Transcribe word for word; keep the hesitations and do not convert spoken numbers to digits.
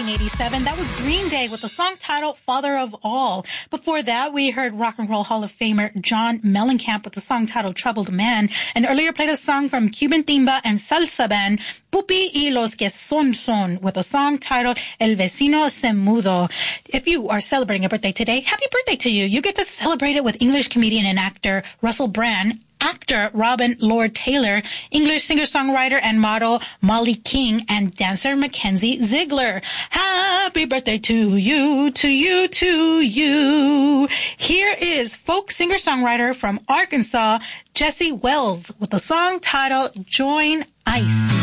nineteen eighty-seven. That was Green Day with the song titled Father of All. Before that, we heard Rock and Roll Hall of Famer John Mellencamp with the song titled Troubled Man. And earlier played a song from Cuban Timba and Salsa band Pupi y los que son son with a song titled El Vecino Se Mudó. If you are celebrating a birthday today, happy birthday to you. You get to celebrate it with English comedian and actor Russell Brand, actor Robin Lord Taylor, English singer-songwriter and model Molly King, and dancer Mackenzie Ziegler. Happy birthday to you, to you, to you. Here is folk singer-songwriter from Arkansas, Jesse Wells, with the song titled Join Ice.